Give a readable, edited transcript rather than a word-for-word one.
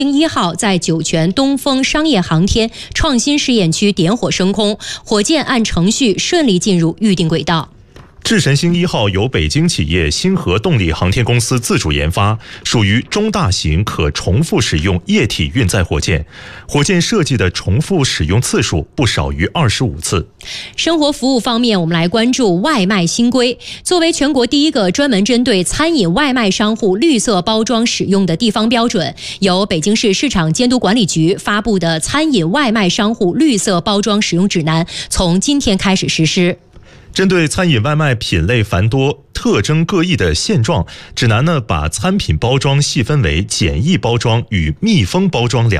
1号在酒泉东风商业航天创新试验区点火升空，火箭按程序顺利进入预定轨道。 智神星1号由北京企业星河动力航天公司自主研发，属于中大型可重复使用液体运载火箭。火箭设计的重复使用次数不少于25次。 生活服务方面，我们来关注外卖新规。作为全国第一个专门针对餐饮外卖商户绿色包装使用的地方标准，由北京市市场监督管理局发布的餐饮外卖商户绿色包装使用指南从今天开始实施。 针对餐饮外卖品类繁多、特征各异的现状，指南把餐品包装细分为简易包装与密封包装两